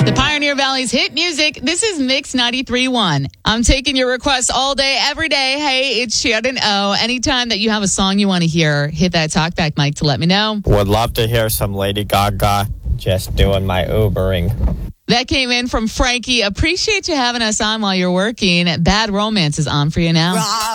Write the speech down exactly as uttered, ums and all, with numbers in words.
The Pioneer Valley's hit music. This is Mix ninety-three point one. I'm taking your requests all day, every day. Hey, it's Shannon O. Anytime that you have a song you want to hear, hit that talkback mic to let me know. Would love to hear some Lady Gaga. Just doing my Ubering. That came in from Frankie. Appreciate you having us on while you're working. Bad Romance is on for you now.